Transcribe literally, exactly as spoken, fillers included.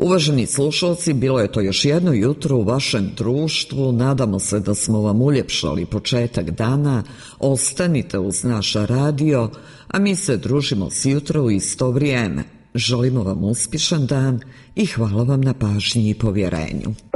Uvaženi slušalci, bilo je to još jedno jutro u vašem društvu. Nadamo se da smo vam uljepšali početak dana. Ostanite uz naš radio, a mi se družimo sjutra u isto vrijeme. Želimo vam uspješan dan i hvala vam na pažnji i povjerenju.